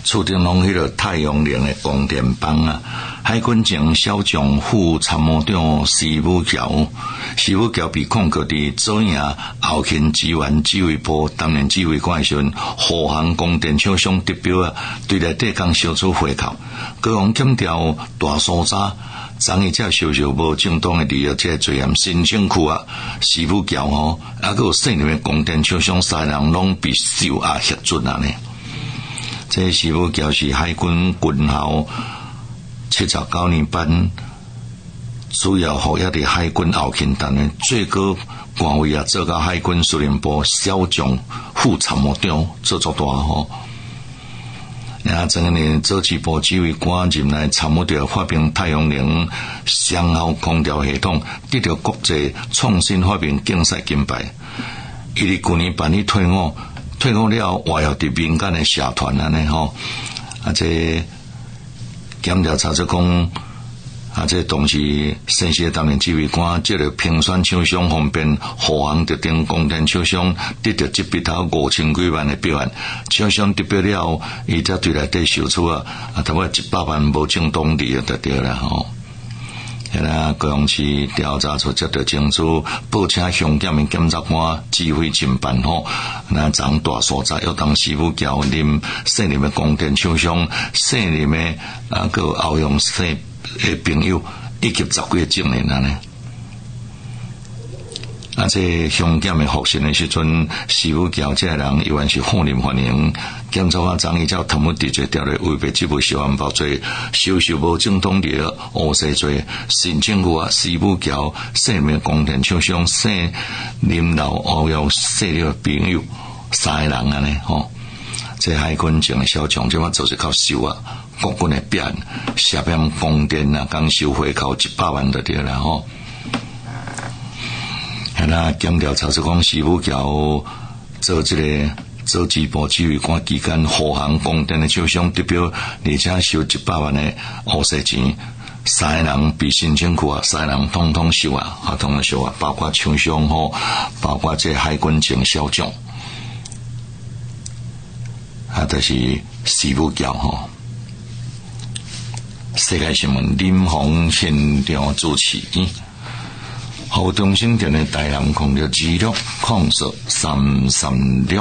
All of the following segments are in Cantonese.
厝顶拢迄个太阳能的供电棒啊。海军前小将副参谋长施武桥被控告伫左营后勤支援指挥部担任指挥官时，护航供电厂商得标啊，对内底工小处回扣，高雄检调大搜查。昨日才收无正当的利益，这罪嫌申请区啊，施武桥吼，还有县里面供电厂商3人拢被收押协准啊呢。这施武桥是海军军校79年班，主要服役伫海军后勤单位，最高官位啊，做到海军司令部小将副参谋长，做足大吼。前一年做支部指挥官任内参谋着发明太阳能双效空调系统，得到国际创新发明竞赛金牌。伊伫去年办理退伍了，活跃伫民间的社团安尼吼。这检调查出讲，这同时先是担任指挥官，接着评选厂商方面护航特定供电厂商得到一笔头5000几万的标案，厂商得标了，伊才对内底收出差不多100万无正当利益就对了吼。高雄市调查处接到证书，报请乡检的检察官指挥侦办吼。昨大所在要当施武桥临县里的供电厂商、县里的个后用县的朋友以及10几个证人呢。这乡检的复审的时阵，施武桥这个人依然是放任欢迎。检察官昨日才贪污治罪条例违背职务受案包罪、收受无正当利益、污税罪、申请区啊，施武桥县里供电厂商、县林老后用县里的朋友3个人呢吼。这海军前的小将，即马就是靠收啊，国军的标案，涉嫌供电啊，刚收回扣100万就对了吼。检调查出讲，施武桥做做支部指挥官期间，护航供电的厂商得标，而且收100万的污税钱。3个人被申请区3个人统统收啊，统统收啊，包括厂商吼，包括这海军前小将，就是施武桥吼。世界新闻林鸿现场主持。和中心店的大人控制26控制336。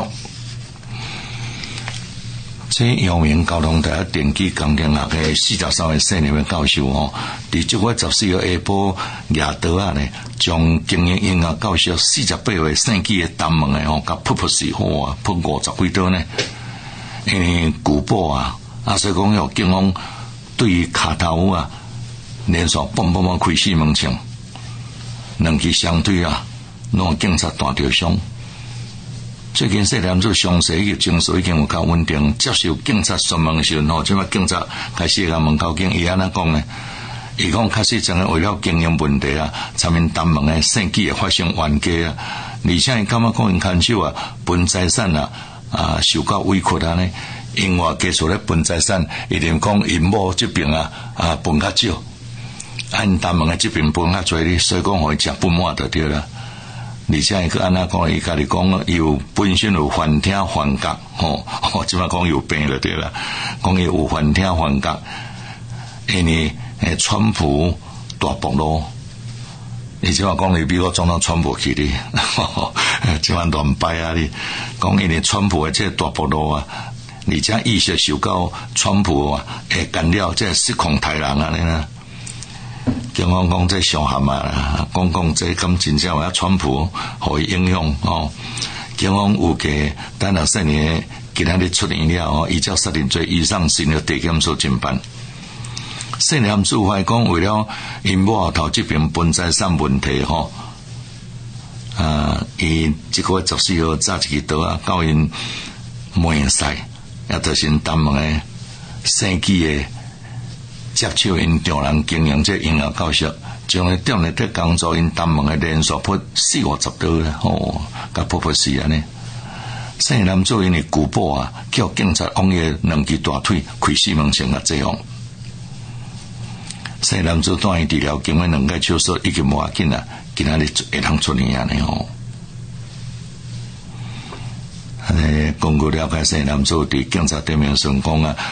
这阳明交通大学电机工程学的43位县里面教授吼，伫这月14号下晡夜到啊呢，将经营音乐教授48位县级的单门的吼，甲扑死哇，扑50几刀呢。因为古堡啊，所以讲有警方对于卡头啊，连续蹦开4门枪。2起相对啊，让警察大受伤。最近西南州详细个情绪已经有较稳定，接受警察询问的时候，即摆警察开始甲门口警，伊安怎讲呢？伊讲开始真个为了经营问题啊，参面单门的生计会发生冤家啊，而且伊感觉讲因看守啊，分财产啊，受到委屈啊呢，因为加速咧分财产，一定讲因某这边分较少。因单门的这边分较多哩，所以讲互伊食不满就对了。而且伊去安怎讲？伊家己讲，伊有本身有幻听幻觉，即摆讲有病就对了。讲伊有幻听幻觉，因为川普大暴露，伊即摆讲伊美国总统川普去哩，即摆乱摆啊哩。讲因为川普的这大暴露啊，而且意识受到川普会干扰，这失控太人啊尼啦。警方讲这伤害啊，讲这咁真正有川普互伊影响哦。警方有计等到4年今仔日出院了哦，依照xác定罪以上新的地检署侦办。县南主怀讲为了因某后头这边分财产问题吼，伊这个月14号早一支刀啊，到因门赛，也就是因单门的生机的。接手因众人经营这音乐教室，将来店内底工作因单门的连续扑40-50刀咧，甲扑死安尼。县南主因为古堡啊，叫警察往伊2支大腿开4门枪甲这样。县南主带伊治疗，经过2个手术已经无要紧啦，今仔日会通出院安尼吼。根据了解，县南主伫警察对面宣讲啊，